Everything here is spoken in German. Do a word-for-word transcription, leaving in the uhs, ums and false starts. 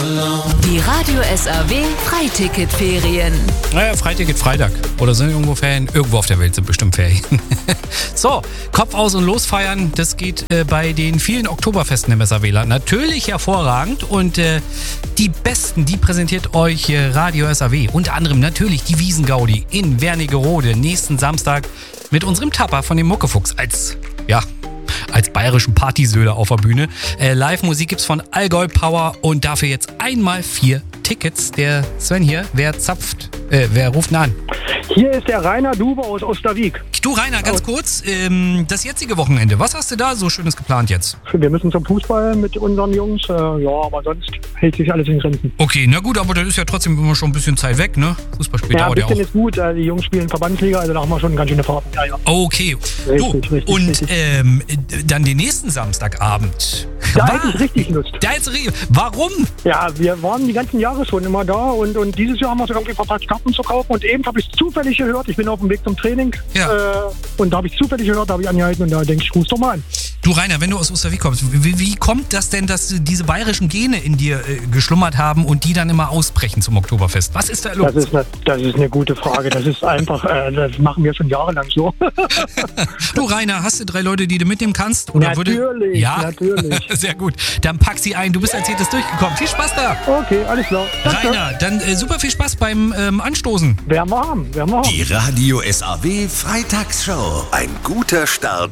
Die Radio S A W Freiticket-Ferien. Naja, Freiticket Freitag. Oder sind irgendwo Ferien? Irgendwo auf der Welt sind bestimmt Ferien. So, Kopf aus und losfeiern. Das geht äh, bei den vielen Oktoberfesten im S A W-Land natürlich hervorragend. Und äh, die Besten, die präsentiert euch äh, Radio S A W. Unter anderem natürlich die Wiesengaudi in Wernigerode nächsten Samstag mit unserem Tapper von dem Muckefuchs als, ja, als bayerischen Partysöhler auf der Bühne. Äh, Live-Musik gibt's von Allgäu Power und dafür jetzt einmal vier Tickets. Der Sven hier, wer zapft, äh, wer ruft ihn an? Hier ist der Rainer Duber aus Osterwieck. Du Rainer, ganz kurz, ähm, das jetzige Wochenende, was hast du da so Schönes geplant jetzt? Wir müssen zum Fußball mit unseren Jungs, äh, ja, aber sonst hält sich alles in Grenzen. Okay, na gut, aber das ist ja trotzdem immer schon ein bisschen Zeit weg, ne? Fußballspiel Ja, ein dauert ja bisschen auch. ist gut, äh, die Jungs spielen Verbandsliga, also da haben wir schon ganz schöne Fahrten. Ja, ja. Okay, Richtig, du, richtig, und richtig. Ähm, dann den nächsten Samstagabend. Da Wa- hätte ich richtig Lust. Da jetzt, ri- warum? Ja, wir waren die ganzen Jahre schon immer da und, und dieses Jahr haben wir sogar irgendwie verpasst, Karten zu kaufen und eben habe ich zufällig gehört, ich bin auf dem Weg zum Training Ja. äh, und da habe ich zufällig gehört, da habe ich angehalten und da denke ich, ruf doch mal an. Du Rainer, wenn du aus Osterwieck kommst, wie, wie kommt das denn, dass diese bayerischen Gene in dir äh, geschlummert haben und die dann immer ausbrechen zum Oktoberfest? Was ist da los? Das ist eine, das ist eine gute Frage, das ist einfach, äh, das machen wir schon jahrelang so. Du Rainer, hast du drei Leute, die du mitnehmen kannst? Oder Natürlich, würde... Ja, natürlich. Sehr gut. Dann pack sie ein. Du bist als Viertes durchgekommen. Viel Spaß da. Okay, alles klar. Danke. Rainer, dann äh, super viel Spaß beim ähm, Anstoßen. Werden wir haben, werden wir haben. Die Radio S A W Freitagsshow. Ein guter Start